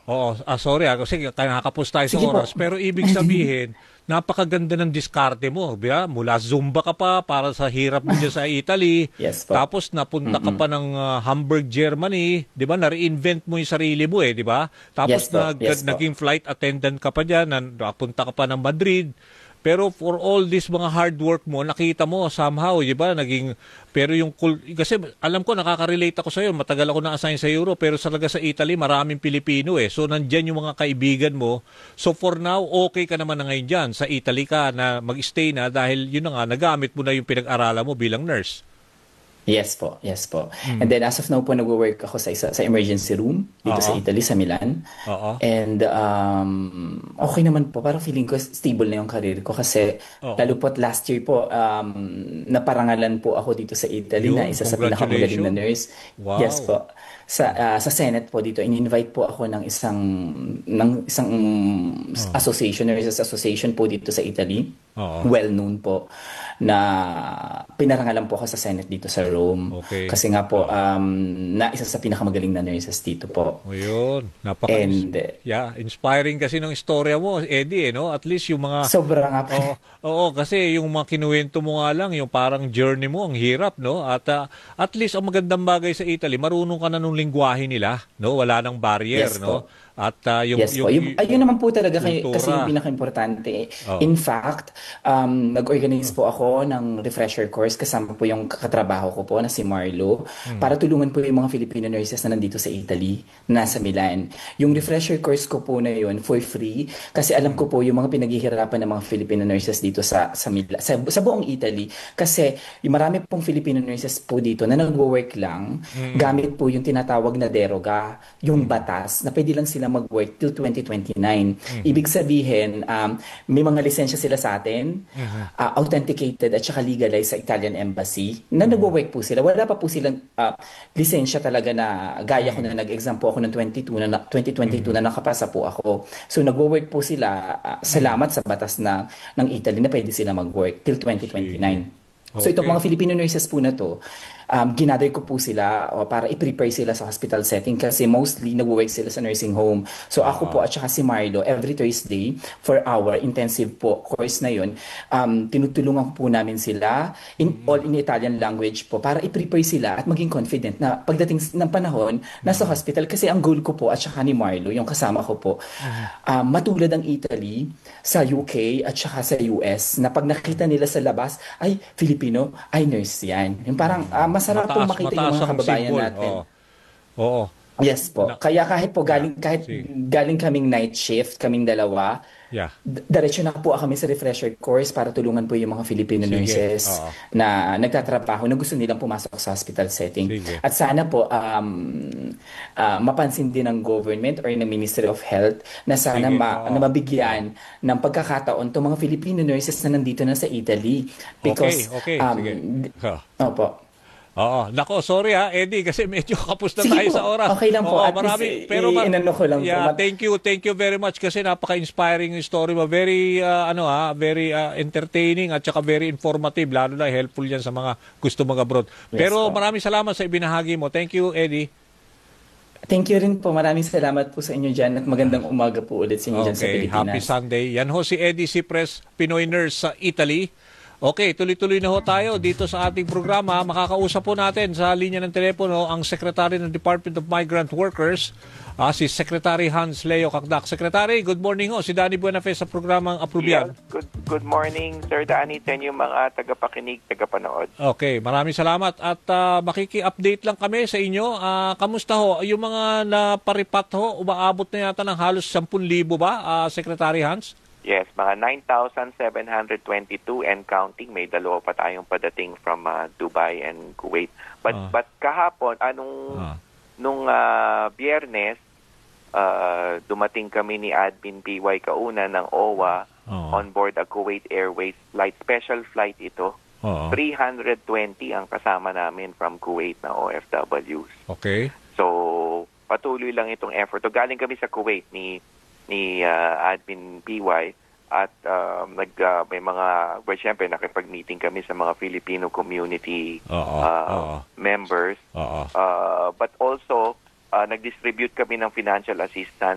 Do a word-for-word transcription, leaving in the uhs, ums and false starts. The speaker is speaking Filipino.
Oo, ah, sorry ah, kasi tayo nakakapos tayo sa Sige po. oras. Pero ibig sabihin, napakaganda ng diskarte mo. Biya? Mula Zumba ka pa para sa hirap mo dyan sa Italy. Yes po. Tapos napunta ka Mm-mm. pa ng ah, Hamburg, Germany. Di ba? Na-reinvent mo yung sarili mo eh, di ba? Tapos Yes po. nag, Yes po. naging flight attendant ka pa dyan. na- Napunta ka pa ng Madrid. Pero for all this mga hard work mo, nakita mo somehow, di ba, naging, pero yung, kul- kasi alam ko, nakaka-relate ako sa iyo, matagal ako na-assign sa Euro, pero talaga sa Italy, maraming Pilipino eh. So, nandyan yung mga kaibigan mo. So, for now, okay ka naman na ngayon dyan. Sa Italy ka na mag-stay na dahil yun na nga, nagamit mo na yung pinag-aralan mo bilang nurse. Yes po, yes po. Mm. And then as of now po nagwo-work ako sa isa sa emergency room dito sa Oo. Italy, sa Milan. Oo. And um, okay naman po, parang feeling ko stable na yung career ko kasi Oo. lalo po't last year po um, naparangalan po ako dito sa Italy na Yun, isa sa pinakamagaling na congratulations. nurse. Yes Wow. po. Sa ah, sa Senate po dito, in-invite po ako ng isang ng isang Oo. association, nurses association po dito sa Italy. Oo. Well known po na pinarangalan po ako sa Senate dito sa Rome. Okay. Kasi nga po, Oo. um, na isa sa pinakamagaling na nurses dito po. O yun, napaka And eh, yeah, inspiring kasi ng istorya mo, Eddie, eh, no? At least yung mga sobra nga po. Oo, oo, kasi yung mga kinuwento mo nga lang, yung parang journey mo, ang hirap, no? At ah, at least ang magandang bagay sa Italy, marunong ka na nung lingwahe nila, no? Wala nang barrier, Yes no? po. At ah, yung, Yes yung, po. Yung, yung, ayun naman po talaga kay, kasi yung kultura. pinaka-importante. Oo. In fact, um, nag-organize po ako ng refresher course kasama po yung katrabaho ko po na si Marlo Mm. para tulungan po yung mga Filipino nurses na nandito sa Italy, nasa Milan. Yung refresher course ko po na yun for free kasi alam ko po yung mga pinaghihirapan ng mga Filipino nurses dito sa sa, Mila, sa, sa buong Italy kasi yung marami pong Filipino nurses po dito na nagwo-work lang Mm. gamit po yung tinatawag na deroga, yung batas na pwede lang sila mag-work till twenty twenty-nine. Ibig sabihin, um, may mga lisensya sila sa atin, uh, authenticated at saka legalized sa Italian Embassy, na nagwo-work po sila. Wala pa po silang uh, lisensya talaga na gaya ko na nag-exam po ako ng twenty-two na, na twenty twenty-two na nakapasa po ako. So nagwo-work po sila, uh, salamat sa batas na ng Italy na pwede sila mag-work till twenty twenty-nine. So itong Okay. mga Filipino nurses po na to, um, ginather ko po sila o para i-prepare sila sa hospital setting kasi mostly nag-work sila sa nursing home. So ako po at saka si Marlo, every Thursday for our intensive po course na yun, um, tinutulungan po namin sila in all in Italian language po para i-prepare sila at maging confident na pagdating s- ng panahon nasa hospital kasi ang goal ko po at saka ni Marlo, yung kasama ko po, um, matulad ang Italy sa U K at saka sa U S na pag nakita nila sa labas, ay Filipino, ay nurse yan. Yung parang ah, masarap po Mataas, makita yung mataas mga ang kababayan symbol. natin. Oo. Oo. Yes po. Na, Kaya kahit po yeah. galing kahit Sige. galing kaming night shift, kaming dalawa, Yeah. d- diretso na po kami sa refresher course para tulungan po yung mga Filipino Sige. nurses Oo. na nagtatrabaho na gusto nilang pumasok sa hospital setting. Sige. At sana po um, ah, mapansin din ng government or ng Ministry of Health na sana Sige. ma- Oo. na mabigyan ng pagkakataon to mga Filipino nurses na nandito na sa Italy Okay, because okay. um, Sige. d- Huh. opo. Oo. Nako, sorry ha, Eddie, kasi medyo kapos na Sige tayo po, sa oras. okay lang po. Oo, At marami. least, Pero ma- i-inano ko lang po. yeah, Mat- thank you, thank you very much kasi napaka-inspiring yung story mo. Very, uh, ano ha, very uh, entertaining at saka very informative. Lalo na helpful yan sa mga gusto mag-abroad. Yes Pero po. maraming salamat sa ibinahagi mo. Thank you, Eddie. Thank you rin po. Maraming salamat po sa inyo dyan at magandang umaga po ulit sa inyo dyan sa Okay, happy Pilipinas. Sunday. Yan ho si Eddie Cipres, Pinoy nurse sa Italy. Okay, tuloy-tuloy na ho tayo dito sa ating programa. Makakausap po natin sa linya ng telepono ang Secretary ng Department of Migrant Workers, ah, si Secretary Hans Leo Cacdac. Secretary, good morning ho. Si Danny Buenafe sa programang Aprubian. Yes, good good morning, Sir Danny, sa inyo mga tagapakinig, tagapanood. Okay, maraming salamat at ah, makiki-update lang kami sa inyo. Ah, kamusta ho? Yung mga naparipat ho, umaabot na yata ng halos ten thousand ba, ah, Secretary Hans? Yes, mga nine thousand seven hundred twenty-two and counting. May dalawa pa tayong padating from uh, Dubai and Kuwait. But Ah. but kahapon, anong Ah. nung uh, Biyernes, uh, dumating kami ni Admin P Y Kauna ng O W A Oo. on board a Kuwait Airways flight. Special flight ito. Oo. three hundred twenty ang kasama namin from Kuwait na O F Ws. Okay. So, patuloy lang itong effort. So, galing kami sa Kuwait ni ni uh, Admin P Y at um, nag uh, may mga well, syempre nakipag-meeting kami sa mga Filipino community Oo. uh, Oo. members Oo. uh, but also uh, nag-distribute kami ng financial assistance